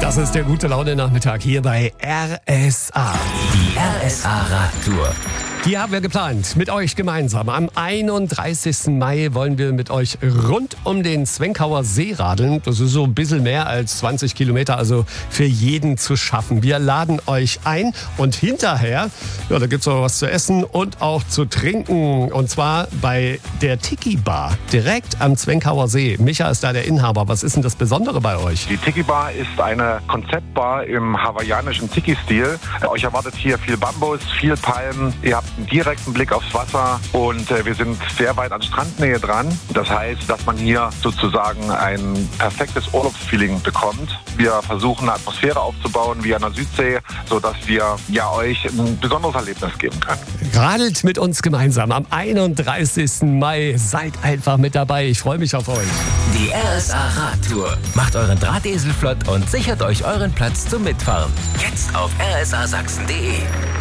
Das ist der gute Laune-Nachmittag hier bei RSA. Die RSA-Radtour. Die haben wir geplant, mit euch gemeinsam. Am 31. Mai wollen wir mit euch rund um den Zwenkauer See radeln. Das ist so ein bisschen mehr als 20 Kilometer, also für jeden zu schaffen. Wir laden euch ein und hinterher, ja, da gibt's auch was zu essen und auch zu trinken. Und zwar bei der Tiki Bar, direkt am Zwenkauer See. Micha ist da der Inhaber. Was ist denn das Besondere bei euch? Die Tiki Bar ist eine Konzeptbar im hawaiianischen Tiki-Stil. Euch erwartet hier viel Bambus, viel Palmen. Ihr habt einen direkten Blick aufs Wasser und wir sind sehr weit an Strandnähe dran. Das heißt, dass man hier sozusagen ein perfektes Urlaubsfeeling bekommt. Wir versuchen, eine Atmosphäre aufzubauen wie an der Südsee, sodass wir euch ein besonderes Erlebnis geben können. Radelt mit uns gemeinsam am 31. Mai. Seid einfach mit dabei. Ich freue mich auf euch. Die RSA-Radtour. Macht euren Drahtesel flott und sichert euch euren Platz zum Mitfahren. Jetzt auf rsasachsen.de.